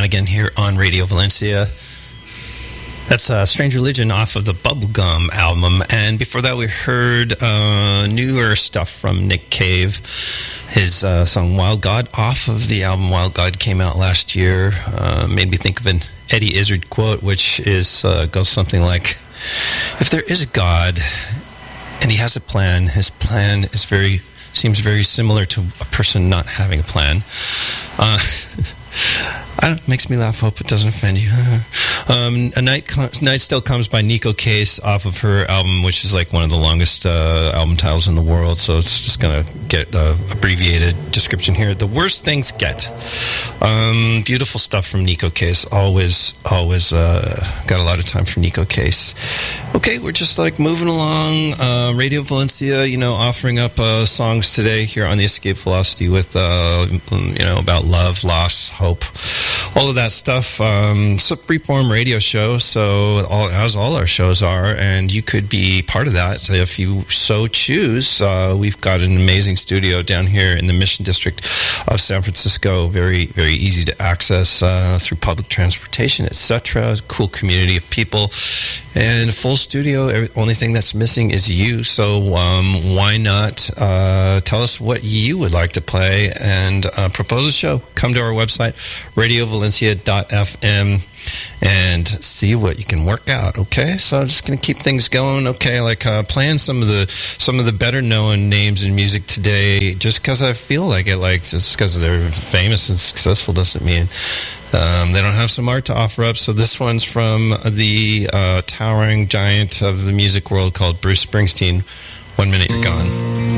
Flanagan here on Radio Valencia. That's Strange Religion off of the Bubblegum album. And before that, we heard newer stuff from Nick Cave. His song Wild God off of the album Wild God came out last year. Made me think of an Eddie Izzard quote, which is goes something like, if there is a God and he has a plan, his plan is seems very similar to a person not having a plan. Makes me laugh. Hope it doesn't offend you. A Night Still Comes by Nico Case off of her album, which is like one of the longest album titles in the world, so it's just going to get an abbreviated description here. The Worst Things Get. Beautiful stuff from Nico Case. Always got a lot of time for Nico Case. Okay, we're just like moving along. Radio Valencia, offering up songs today here on the Escape Velocity with, about love, loss, hope, all of that stuff. It's a freeform radio show, so as all our shows are, and you could be part of that if you so choose. We've got an amazing studio down here in the Mission District of San Francisco. Very, very easy to access through public transportation, etc. Cool community of people. And a full studio. Only thing that's missing is you. So why not tell us what you would like to play and propose a show? Come to our website, radiovalencia.fm, and see what you can work out. Okay, so I'm just going to keep things going. Okay, like playing some of the better known names in music today, just because I feel like it. Like just because they're famous and successful doesn't mean they don't have some art to offer up. So this one's from the towering giant of the music world called Bruce Springsteen. 1 Minute You're Gone.